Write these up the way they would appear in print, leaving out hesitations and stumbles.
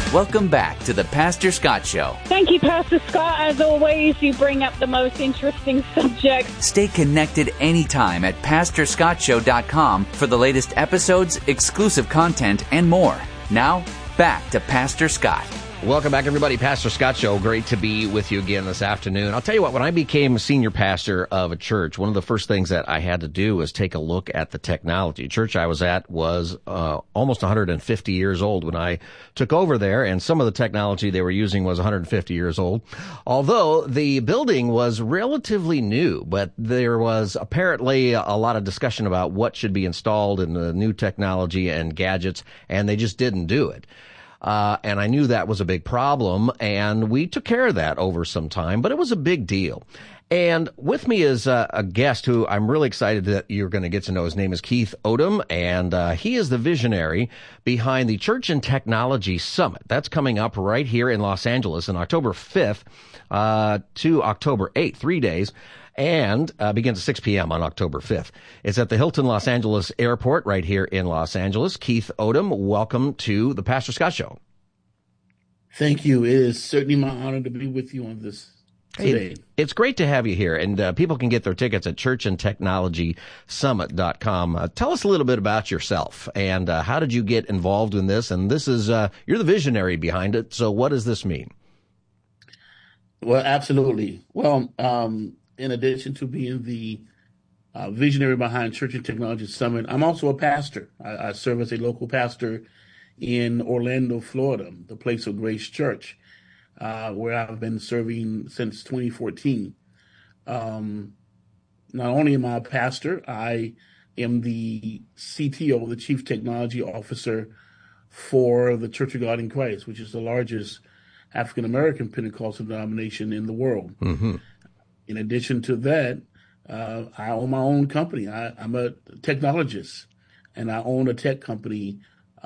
Welcome back to the Pastor Scott Show. Thank you, Pastor Scott. As always, you bring up the most interesting subjects. Stay connected anytime at PastorScottShow.com for the latest episodes, exclusive content, and more. Now, back to Pastor Scott. Welcome back, everybody. Pastor Scott Show. Great to be with you again this afternoon. I'll tell you what, when I became senior pastor of a church, one of the first things that I had to do was take a look at the technology. The church I was at was almost 150 years old when I took over there, and some of the technology they were using was 150 years old. Although the building was relatively new, but there was apparently a lot of discussion about what should be installed in the new technology and gadgets, and they just didn't do it. And I knew that was a big problem, and we took care of that over some time, but it was a big deal. And with me is a guest who I'm really excited that you're going to get to know. His name is Keith Odom, and he is the visionary behind the Church and Technology Summit. That's coming up right here in Los Angeles on October 5th to October 8th, 3 days. And begins at 6 p.m. on October 5th. It's at the Hilton Los Angeles Airport right here in Los Angeles. Keith Odom, welcome to the Pastor Scott Show. Thank you. It is certainly my honor to be with you on this today. It's great to have you here, and people can get their tickets at churchandtechnologysummit.com. Tell us a little bit about yourself, and how did you get involved in this? And this is, you're the visionary behind it, so what does this mean? Well, absolutely. Well, in addition to being the visionary behind Church and Technology Summit, I'm also a pastor. I serve as a local pastor in Orlando, Florida, the Place of Grace Church, where I've been serving since 2014. Not only am I a pastor, I am the CTO, the Chief Technology Officer for the Church of God in Christ, which is the largest African-American Pentecostal denomination in the world. Mm-hmm. In addition to that, I own my own company. I'm a technologist, and I own a tech company.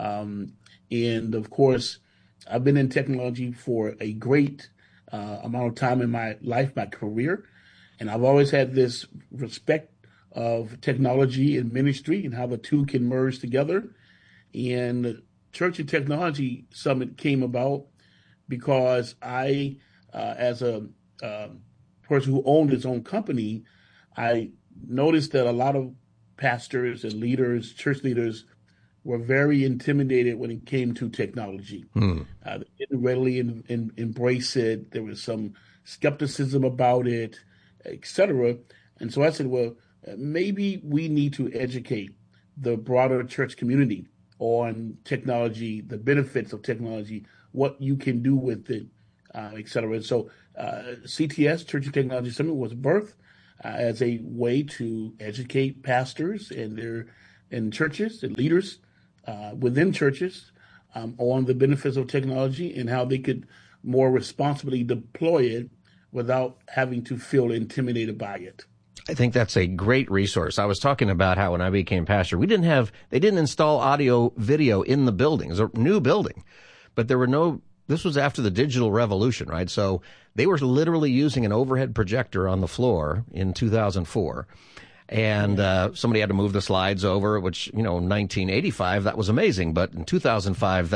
And, of course, I've been in technology for a great amount of time in my life, my career. And I've always had this respect of technology and ministry and how the two can merge together. And Church and Technology Summit came about because I, as a person who owned his own company, I noticed that a lot of pastors and leaders, church leaders, were very intimidated when it came to technology. They didn't readily embrace it. There was some skepticism about it, etc. And so I said, well, maybe we need to educate the broader church community on technology, the benefits of technology, what you can do with it, etc. And so CTS, Church and Technology Summit, was birthed as a way to educate pastors and churches and leaders within churches on the benefits of technology and how they could more responsibly deploy it without having to feel intimidated by it. I think that's a great resource. I was talking about how when I became pastor, they didn't install audio video in the building. It was a new building, but this was after the digital revolution, right? So they were literally using an overhead projector on the floor in 2004. And somebody had to move the slides over, which, in 1985, that was amazing. But in 2005,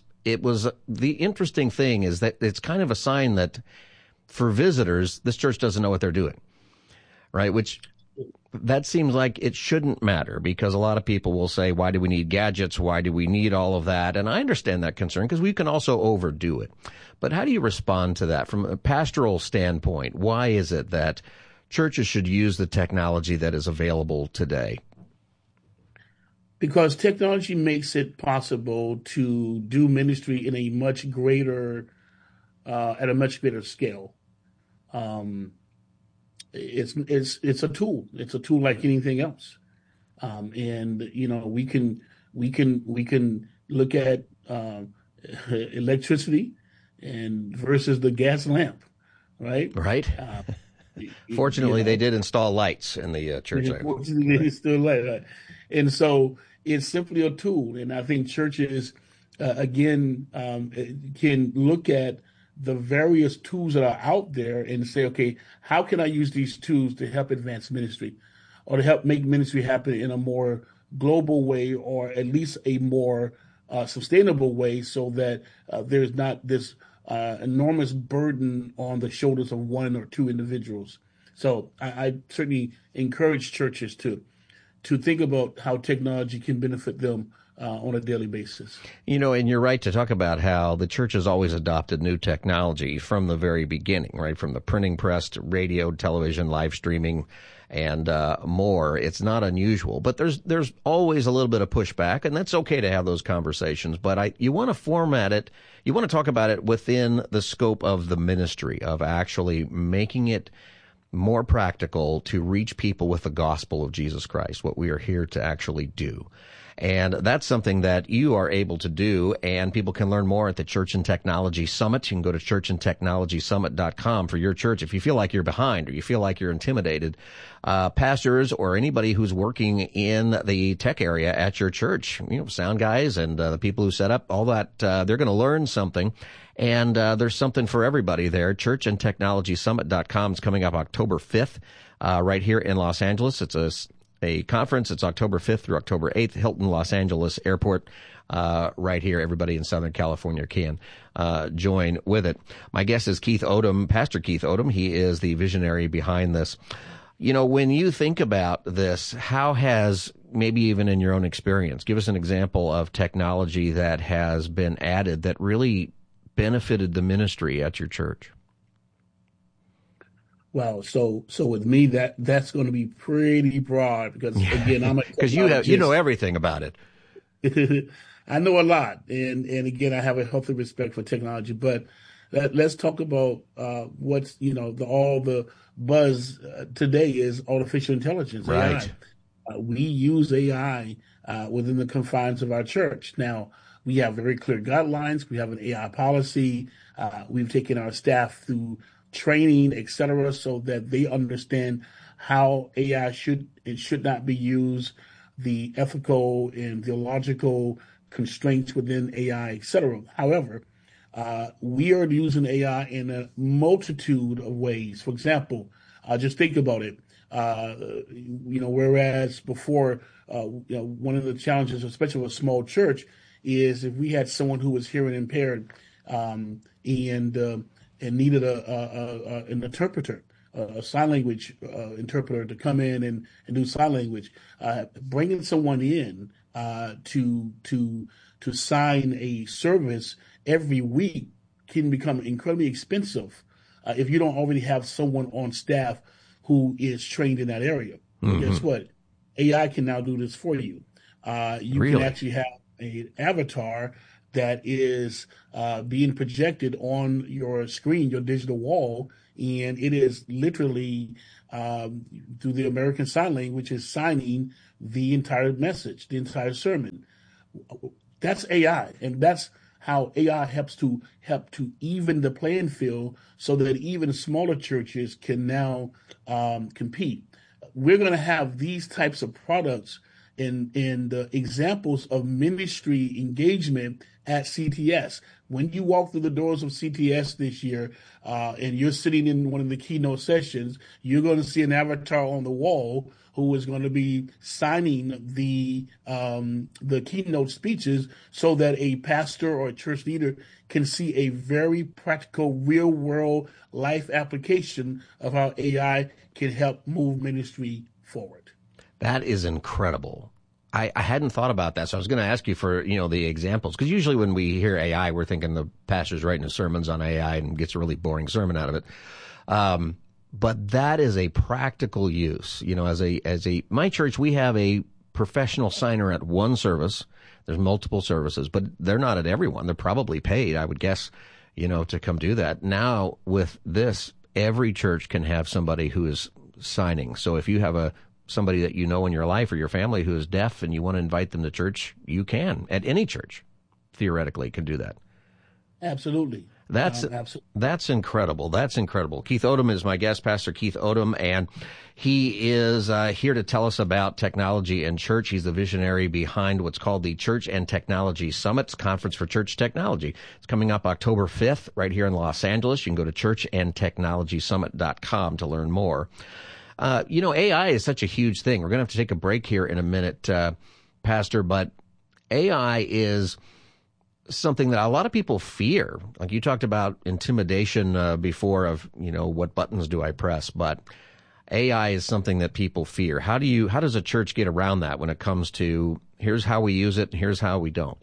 the interesting thing is that it's kind of a sign that for visitors, this church doesn't know what they're doing, right? Which that seems like it shouldn't matter, because a lot of people will say, why do we need gadgets? Why do we need all of that? And I understand that concern, because we can also overdo it. But how do you respond to that from a pastoral standpoint? Why is it that churches should use the technology that is available today? Because technology makes it possible to do ministry in a much greater, at a much greater scale. It's a tool. It's a tool like anything else. And we can look at electricity and versus the gas lamp, right? Right. Fortunately, they did install lights in the church. Fortunately, they installed lights, right? And so it's simply a tool. And I think churches, can look at the various tools that are out there and say, okay, how can I use these tools to help advance ministry or to help make ministry happen in a more global way, or at least a more sustainable way so that there's not this enormous burden on the shoulders of one or two individuals. So I certainly encourage churches to think about how technology can benefit them on a daily basis. You know, and you're right to talk about how the church has always adopted new technology from the very beginning, right? From the printing press to radio, television, live streaming, and more. It's not unusual, but there's always a little bit of pushback, and that's okay to have those conversations. But you want to format it, you want to talk about it within the scope of the ministry, of actually making it more practical to reach people with the gospel of Jesus Christ, what we are here to actually do. And that's something that you are able to do, and people can learn more at the Church and Technology Summit. You can go to churchandtechnologysummit.com for your church. If you feel like you're behind or you feel like you're intimidated, pastors or anybody who's working in the tech area at your church, sound guys and the people who set up all that, they're going to learn something. And there's something for everybody there. Churchandtechnologysummit.com is coming up October 5th right here in Los Angeles. It's a conference. It's October 5th through October 8th, Hilton Los Angeles Airport, right here. Everybody in Southern California can join with it. My guest is Keith Odom, Pastor Keith Odom. He is the visionary behind this. When you think about this, how has, maybe even in your own experience, give us an example of technology that has been added that really benefited the ministry at your church? Wow. So with me, that's going to be pretty broad because again, I'm because you know everything about it. I know a lot, and again, I have a healthy respect for technology. But let's talk about what's all the buzz today is artificial intelligence. Right. AI. We use AI within the confines of our church. Now we have very clear guidelines. We have an AI policy. We've taken our staff through training, et cetera, so that they understand how AI should and should not be used, the ethical and theological constraints within AI, et cetera. However, we are using AI in a multitude of ways. For example, just think about it. Whereas before, one of the challenges, especially with a small church, is if we had someone who was hearing impaired and needed an interpreter, a sign language interpreter to come in and do sign language, bringing someone in to sign a service every week can become incredibly expensive if you don't already have someone on staff who is trained in that area. Mm-hmm. Guess what? AI can now do this for you. You Really? Can actually have an avatar that is being projected on your screen, your digital wall, and it is literally through the American Sign Language is signing the entire message, the entire sermon. That's AI, and that's how AI help to even the playing field so that even smaller churches can now compete. We're going to have these types of products and examples of ministry engagement at CTS. When you walk through the doors of CTS this year, and you're sitting in one of the keynote sessions, you're going to see an avatar on the wall who is going to be signing the keynote speeches so that a pastor or a church leader can see a very practical, real world life application of how AI can help move ministry forward. That is incredible. I hadn't thought about that, so I was going to ask you for the examples, because usually when we hear AI, we're thinking the pastor's writing his sermons on AI and gets a really boring sermon out of it. But that is a practical use. My church, we have a professional signer at one service. There's multiple services, but they're not at every one. They're probably paid, I would guess, to come do that. Now with this, every church can have somebody who is signing. So if you have somebody that in your life or your family who is deaf and you want to invite them to church, you can. At any church, theoretically, can do that. Absolutely. That's incredible. That's incredible. Keith Odom is my guest, Pastor Keith Odom, and he is here to tell us about technology and church. He's the visionary behind what's called the Church and Technology Summit, Conference for Church Technology. It's coming up October 5th right here in Los Angeles. You can go to churchandtechnologysummit.com to learn more. AI is such a huge thing. We're going to have to take a break here in a minute, Pastor, but AI is something that a lot of people fear. Like you talked about intimidation before of, what buttons do I press? But AI is something that people fear. How does a church get around that when it comes to here's how we use it and here's how we don't?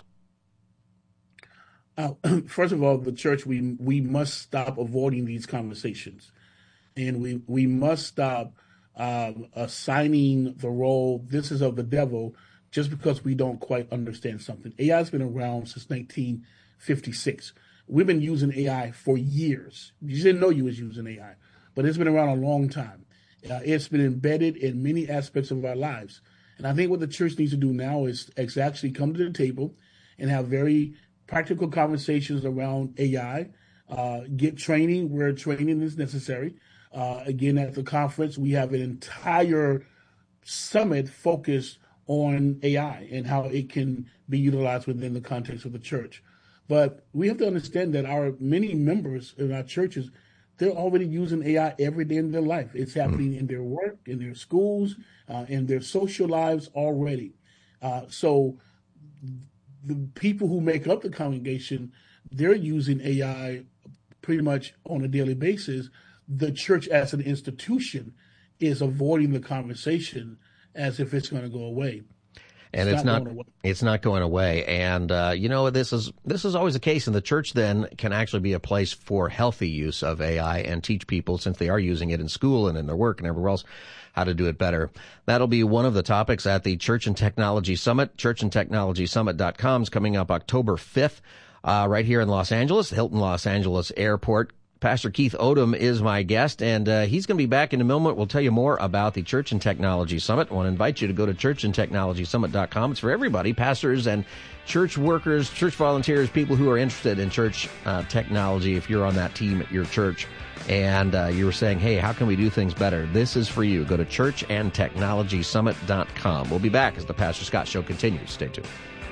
First of all, the church, we must stop avoiding these conversations. And we must stop assigning the role, this is of the devil, just because we don't quite understand something. AI has been around since 1956. We've been using AI for years. You didn't know you was using AI, but it's been around a long time. It's been embedded in many aspects of our lives. And I think what the church needs to do now is actually come to the table and have very practical conversations around AI, get training where training is necessary. Again, at the conference, we have an entire summit focused on AI and how it can be utilized within the context of the church. But we have to understand that our many members in our churches, they're already using AI every day in their life. It's happening in their work, in their schools, in their social lives already. So the people who make up the congregation, they're using AI pretty much on a daily basis. The church as an institution is avoiding the conversation as if it's going to go away. And it's not going away. And, this is always the case. And the church then can actually be a place for healthy use of AI and teach people, since they are using it in school and in their work and everywhere else, how to do it better. That'll be one of the topics at the Church and Technology Summit. churchandtechnologysummit.com is coming up October 5th, right here in Los Angeles, the Hilton Los Angeles Airport. Pastor Keith Odom is my guest, and he's going to be back in a moment. We'll tell you more about the Church and Technology Summit. I want to invite you to go to churchandtechnologysummit.com. It's for everybody, pastors and church workers, church volunteers, people who are interested in church technology. If you're on that team at your church and you were saying, hey, how can we do things better? This is for you. Go to churchandtechnologysummit.com. We'll be back as the Pastor Scott Show continues. Stay tuned.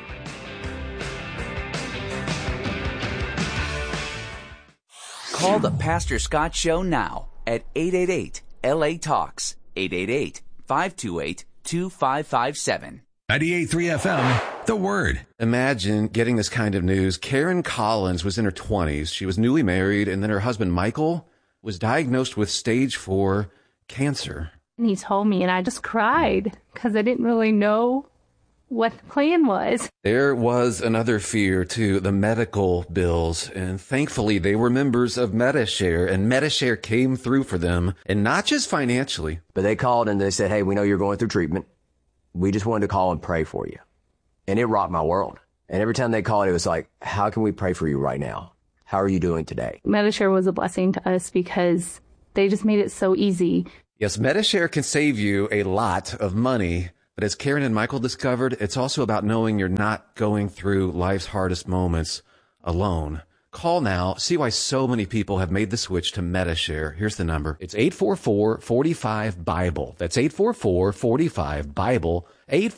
Call the Pastor Scott Show now at 888-LA-TALKS, 888-528-2557. 98.3 FM, The Word. Imagine getting this kind of news. Karen Collins was in her 20s. She was newly married, and then her husband, Michael, was diagnosed with stage 4 cancer. And he told me, and I just cried because I didn't really know what the plan was. There was another fear, too, the medical bills. And thankfully, they were members of Medi-Share, and Medi-Share came through for them, and not just financially. But they called and they said, hey, we know you're going through treatment. We just wanted to call and pray for you. And it rocked my world. And every time they called, it was like, how can we pray for you right now? How are you doing today? Medi-Share was a blessing to us because they just made it so easy. Yes, Medi-Share can save you a lot of money. But as Karen and Michael discovered, it's also about knowing you're not going through life's hardest moments alone. Call now. See why so many people have made the switch to Medi-Share. Here's the number. It's 844-45-BIBLE. That's 844-45-BIBLE.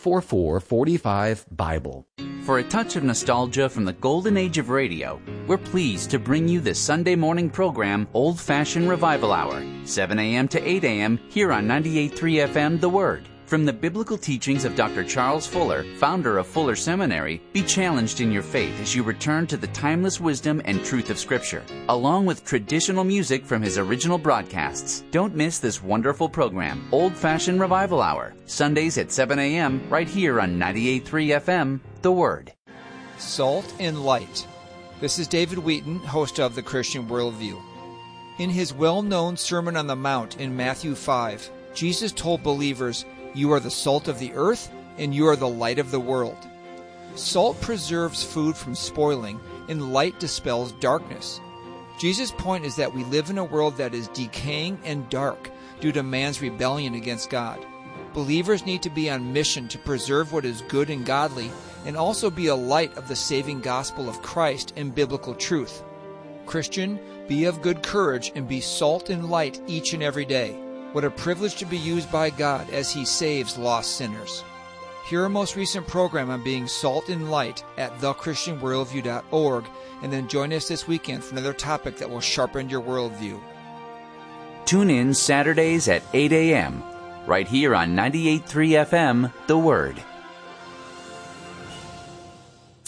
844-45-BIBLE. For a touch of nostalgia from the golden age of radio, we're pleased to bring you the Sunday morning program Old Fashioned Revival Hour, 7 a.m. to 8 a.m. here on 98.3 FM The Word. From the biblical teachings of Dr. Charles Fuller, founder of Fuller Seminary, be challenged in your faith as you return to the timeless wisdom and truth of Scripture, along with traditional music from his original broadcasts. Don't miss this wonderful program, Old Fashioned Revival Hour, Sundays at 7 a.m. right here on 98.3 FM, The Word. Salt and Light. This is David Wheaton, host of The Christian Worldview. In his well-known Sermon on the Mount in Matthew 5, Jesus told believers, "You are the salt of the earth, and you are the light of the world." Salt preserves food from spoiling, and light dispels darkness. Jesus' point is that we live in a world that is decaying and dark due to man's rebellion against God. Believers need to be on mission to preserve what is good and godly, and also be a light of the saving gospel of Christ and biblical truth. Christian, be of good courage and be salt and light each and every day. What a privilege to be used by God as He saves lost sinners. Hear our most recent program on being salt and light at thechristianworldview.org, and then join us this weekend for another topic that will sharpen your worldview. Tune in Saturdays at 8 a.m. right here on 98.3 FM, The Word.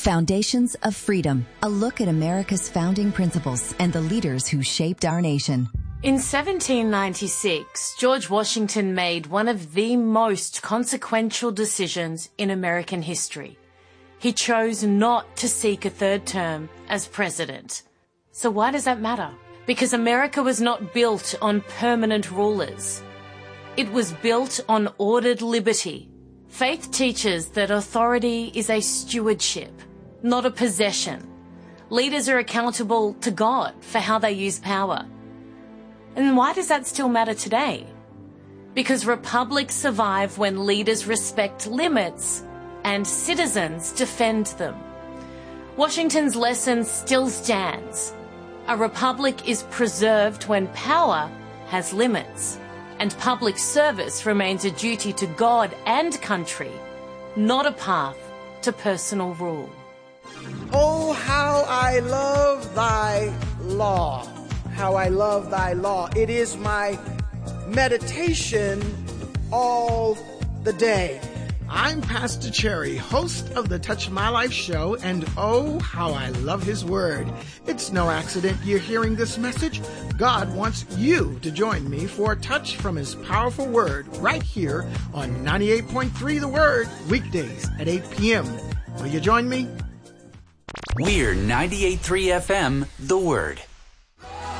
Foundations of Freedom, a look at America's founding principles and the leaders who shaped our nation. In 1796, George Washington made one of the most consequential decisions in American history. He chose not to seek a third term as president. So why does that matter? Because America was not built on permanent rulers. It was built on ordered liberty. Faith teaches that authority is a stewardship, not a possession. Leaders are accountable to God for how they use power. And why does that still matter today? Because republics survive when leaders respect limits and citizens defend them. Washington's lesson still stands. A republic is preserved when power has limits, and public service remains a duty to God and country, not a path to personal rule. Oh, how I love thy law. How I love thy law. It is my meditation all the day. I'm Pastor Cherry, host of the Touch My Life show, and oh, how I love his word. It's no accident you're hearing this message. God wants you to join me for a touch from his powerful word right here on 98.3 The Word, weekdays at 8 p.m. Will you join me? We're 98.3 FM, The Word.